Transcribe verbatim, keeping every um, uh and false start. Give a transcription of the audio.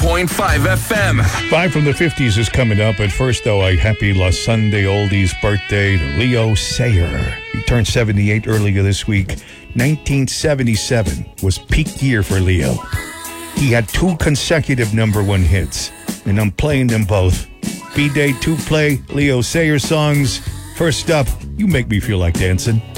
point five F M. Five from the fifties is coming up. But first, though, a happy La Sunday oldies birthday to Leo Sayer. He turned seventy-eight earlier this week. nineteen seventy-seven was peak year for Leo. He had two consecutive number one hits, and I'm playing them both. B-Day two play Leo Sayer songs. First up, You Make Me Feel Like Dancing.